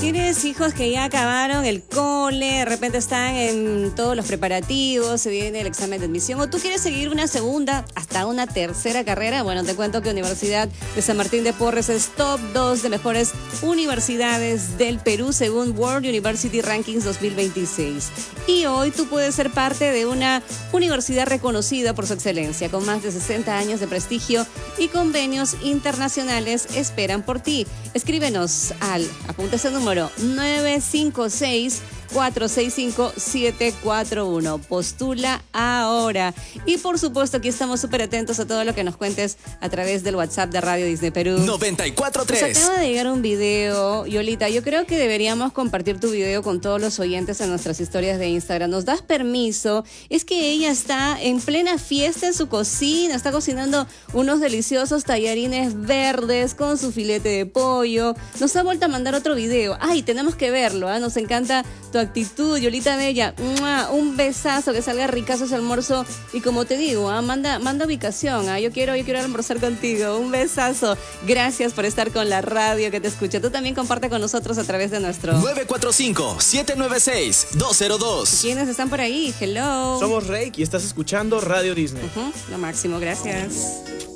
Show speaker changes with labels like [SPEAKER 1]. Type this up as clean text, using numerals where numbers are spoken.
[SPEAKER 1] tienes hijos que ya acabaron el cole, de repente están en todos los preparativos, se viene el examen de admisión, o tú quieres seguir una segunda hasta una tercera carrera, bueno, te cuento que Universidad de San Martín de Porres es top 2 de mejores universidades del Perú según World University Rankings 2026. Y hoy tú puedes ser parte de una universidad reconocida por su excelencia, con más de 60 años de prestigio y convenios internacionales esperan por ti. Escríbenos apunta ese número, 956-465-741. Postula ahora. Y por supuesto, aquí estamos súper atentos a todo lo que nos cuentes a través del WhatsApp de Radio Disney Perú.
[SPEAKER 2] 94.3.
[SPEAKER 1] Nos acaba de llegar un video, Yolita. Yo creo que deberíamos compartir tu video con todos los oyentes en nuestras historias de Instagram. ¿Nos das permiso? Es que ella está en plena fiesta en su cocina. Está cocinando unos deliciosos tallarines verdes con su filete de pollo. Nos ha vuelto a mandar otro video. Ay, tenemos que verlo, ¿eh? Nos encanta tu actitud, Yolita Bella. ¡Mua! Un besazo, que salga ricazo ese almuerzo. Y como te digo, manda ubicación. Yo quiero almorzar contigo. Un besazo. Gracias por estar con la radio que te escucha. Tú también comparte con nosotros a través de nuestro
[SPEAKER 2] 945-796-202.
[SPEAKER 1] ¿Quiénes están por ahí? Hello.
[SPEAKER 3] Somos Rake y estás escuchando Radio Disney.
[SPEAKER 1] Lo máximo, gracias.